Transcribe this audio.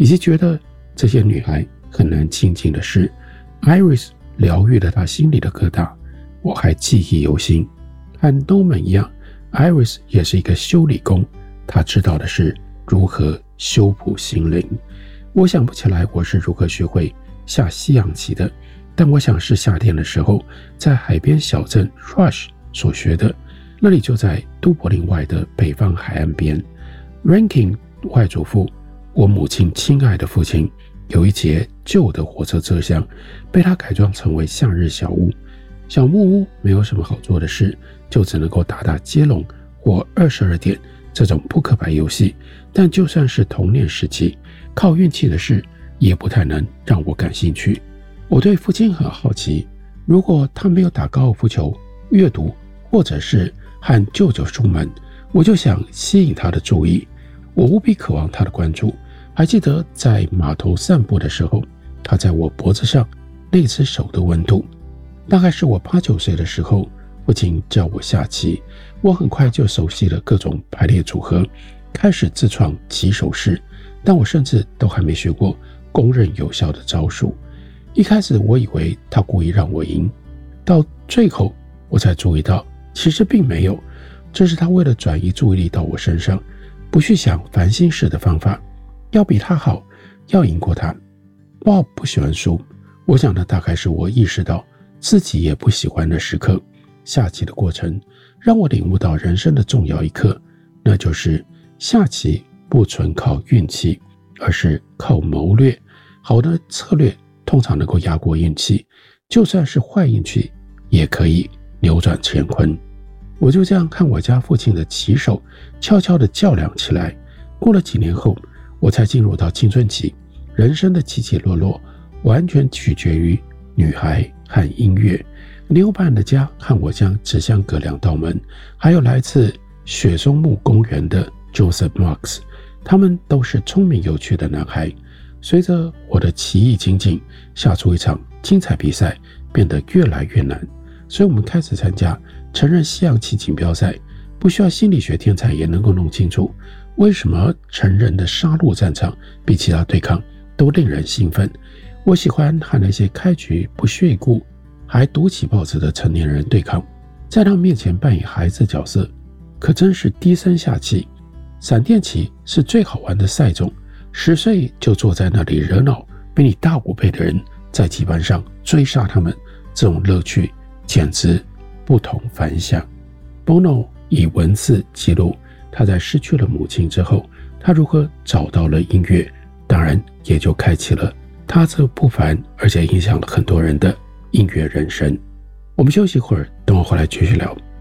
以及觉得这些女孩很难亲近的事。Iris 疗愈了她心里的疙瘩，我还记忆犹新。和 Norman 一样， Iris 也是一个修理工，她知道的是如何修补心灵。我想不起来我是如何学会下西洋棋的，但我想是夏天的时候在海边小镇 Rush 所学的，那里就在都柏林外的北方海岸边。Rankin 外祖父，我母亲亲爱的父亲，有一节旧的火车车厢被他改装成为夏日小屋。小木屋没有什么好做的事，就只能够打打接龙或22点这种扑克牌游戏，但就算是童年时期，靠运气的事也不太能让我感兴趣。我对父亲很好奇，如果他没有打高尔夫球、阅读，或者是和舅舅出门，我就想吸引他的注意。我无比渴望他的关注。还记得在码头散步的时候，他在我脖子上那只手的温度。大概是我8、9岁的时候，父亲教我下棋，我很快就熟悉了各种排列组合，开始自创棋手式，但我甚至都还没学过公认有效的招数。一开始我以为他故意让我赢，到最后我才注意到其实并没有，这是他为了转移注意力到我身上，不去想烦心事的方法，要比他好，要赢过他。Bob 不喜欢输，我想那大概是我意识到自己也不喜欢的时刻。下棋的过程让我领悟到人生的重要一课，那就是下棋不纯靠运气，而是靠谋略。好的策略通常能够压过运气，就算是坏运气也可以扭转乾坤。我就这样看我家父亲的棋手悄悄地较量起来。过了几年后，我才进入到青春期，人生的起起落落完全取决于女孩和音乐。牛板的家和我家只相隔2道门，还有来自雪松木公园的 Joseph Marks， 他们都是聪明有趣的男孩。随着我的棋艺精进，下出一场精彩比赛变得越来越难，所以我们开始参加成人西洋棋锦标赛。不需要心理学天才也能够弄清楚，为什么成人的杀戮战场比其他对抗都令人兴奋。我喜欢和那些开局不屑一顾还读起报纸的成年人对抗，在他们面前扮演孩子角色可真是低声下气。闪电棋是最好玩的赛种，10岁就坐在那里惹恼比你大5倍的人，在棋盘上追杀他们，这种乐趣简直不同凡响。 Bono 以文字记录他在失去了母亲之后，他如何找到了音乐，当然也就开启了他这不凡而且影响了很多人的音乐人生。我们休息一会儿，等我回来继续聊。